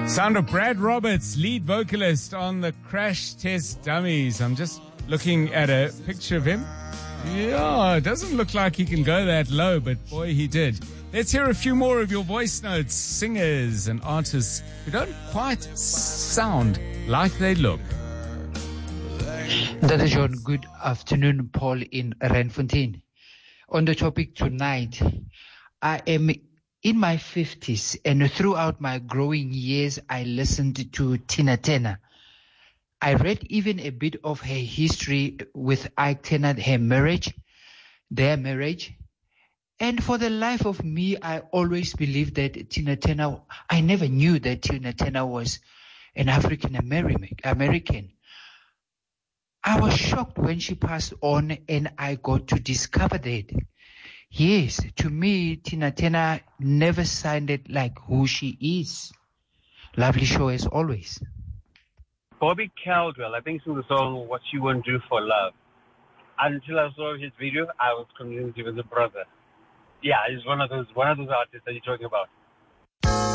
Sound of Brad Roberts, lead vocalist on the Crash Test Dummies. I'm just looking at a picture of him. Yeah, it doesn't look like he can go that low, but boy, he did. Let's hear a few more of your voice notes, singers and artists who don't quite sound like they look. That is John. Good afternoon, Paul in Randfontein. On the topic tonight, I am in my 50s, and throughout my growing years, I listened to Tina Turner. I read even a bit of her history with Ike Turner, their marriage. And for the life of me, I always believed that Tina Turner, I never knew that Tina Turner was an African American. I was shocked when she passed on, and I got to discover that. Yes, to me, Tina Turner never sounded like who she is. Lovely show as always. Bobby Caldwell, I think, sing the song "What You Won't Do for Love." Until I saw his video, I was convinced he was a brother. Yeah, he's one of those artists that you're talking about.